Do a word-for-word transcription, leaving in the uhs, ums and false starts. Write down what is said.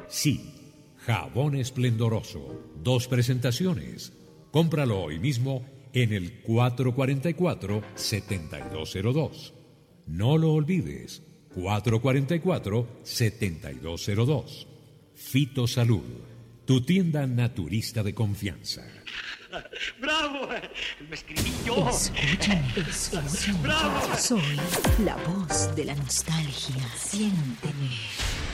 Sí, jabón esplendoroso. Dos presentaciones. Cómpralo hoy mismo en el cuatro cuatro cuatro, siete dos cero dos. No lo olvides, cuatro cuatro cuatro, siete dos cero dos. Fitosalud, tu tienda naturista de confianza. ¡Bravo! ¡Me escribí yo! Escúchame, escúchame. ¡Bravo! Soy la voz de la nostalgia. Siénteme.